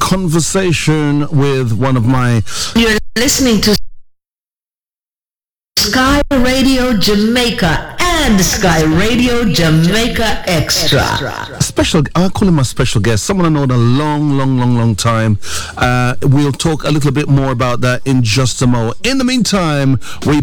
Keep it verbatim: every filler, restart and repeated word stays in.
conversation with one of my... You're listening to Sky Radio Jamaica and Sky Radio Jamaica Extra. Special, I call him a special guest, someone I know in a long, long, long, long time. Uh, we'll talk a little bit more about that in just a moment. In the meantime, we